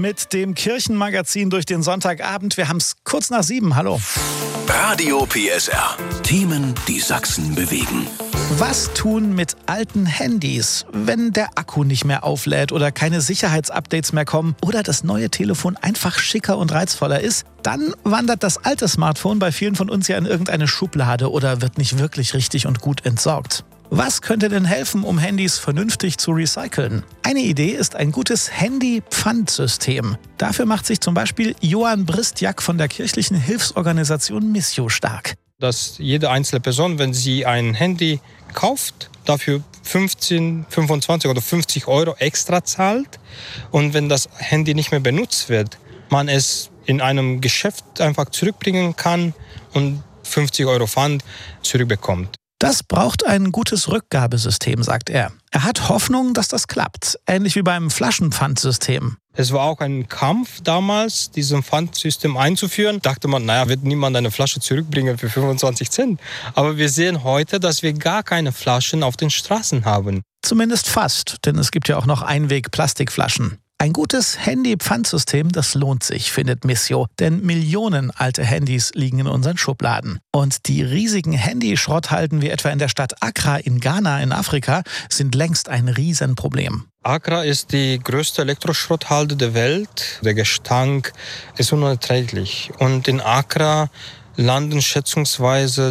mit dem Kirchenmagazin durch den Sonntagabend. Wir haben es kurz nach 7. Hallo. Radio PSR. Themen, die Sachsen bewegen. Was tun mit alten Handys, wenn der Akku nicht mehr auflädt oder keine Sicherheitsupdates mehr kommen oder das neue Telefon einfach schicker und reizvoller ist? Dann wandert das alte Smartphone bei vielen von uns ja in irgendeine Schublade oder wird nicht wirklich richtig und gut entsorgt. Was könnte denn helfen, um Handys vernünftig zu recyceln? Eine Idee ist ein gutes Handy-Pfandsystem. Dafür macht sich zum Beispiel Johann Bristjak von der kirchlichen Hilfsorganisation Missio stark. Dass jede einzelne Person, wenn sie ein Handy kauft, dafür 15, 25 oder 50 Euro extra zahlt. Und wenn das Handy nicht mehr benutzt wird, man es in einem Geschäft einfach zurückbringen kann und 50 Euro Pfand zurückbekommt. Das braucht ein gutes Rückgabesystem, sagt er. Er hat Hoffnung, dass das klappt, ähnlich wie beim Flaschenpfandsystem. Es war auch ein Kampf damals, dieses Pfandsystem einzuführen. Dachte man, wird niemand eine Flasche zurückbringen für 25 Cent. Aber wir sehen heute, dass wir gar keine Flaschen auf den Straßen haben. Zumindest fast, denn es gibt ja auch noch Einweg-Plastikflaschen. Ein gutes Handy-Pfandsystem, das lohnt sich, findet Missio, denn Millionen alte Handys liegen in unseren Schubladen. Und die riesigen Handyschrotthalden wie etwa in der Stadt Accra in Ghana in Afrika sind längst ein Riesenproblem. Accra ist die größte Elektroschrotthalde der Welt. Der Gestank ist unerträglich. Und in Accra landen schätzungsweise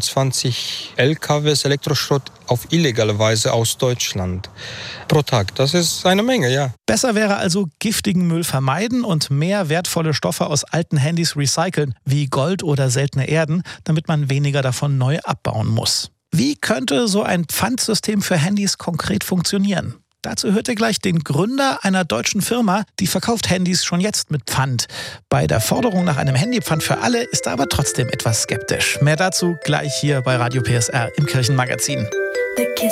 27 LKWs Elektroschrott auf illegale Weise aus Deutschland pro Tag. Das ist eine Menge, ja. Besser wäre also giftigen Müll vermeiden und mehr wertvolle Stoffe aus alten Handys recyceln, wie Gold oder seltene Erden, damit man weniger davon neu abbauen muss. Wie könnte so ein Pfandsystem für Handys konkret funktionieren? Dazu hört ihr gleich den Gründer einer deutschen Firma, die verkauft Handys schon jetzt mit Pfand. Bei der Forderung nach einem Handypfand für alle ist er aber trotzdem etwas skeptisch. Mehr dazu gleich hier bei Radio PSR im Kirchenmagazin. The Kiss